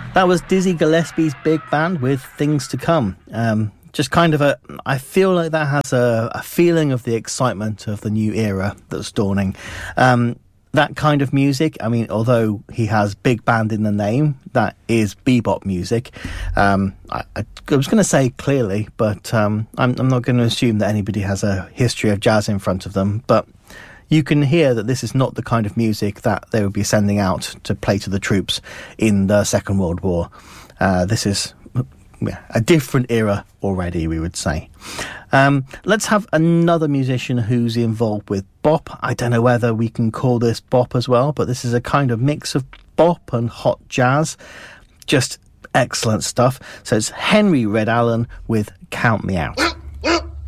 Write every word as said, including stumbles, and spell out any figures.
That was Dizzy Gillespie's big band with Things to Come. Um, just kind of a, I feel like that has a, a feeling of the excitement of the new era that's dawning. Um, that kind of music, I mean, although he has big band in the name, that is bebop music. Um, I, I, I was going to say clearly, but um, I'm, I'm not going to assume that anybody has a history of jazz in front of them. But you can hear that this is not the kind of music that they would be sending out to play to the troops in the Second World War. Uh, this is yeah, a different era already, we would say. Um, let's have another musician who's involved with bop. I don't know whether we can call this bop as well, but this is a kind of mix of bop and hot jazz. Just excellent stuff. So it's Henry Red Allen with Count Me Out.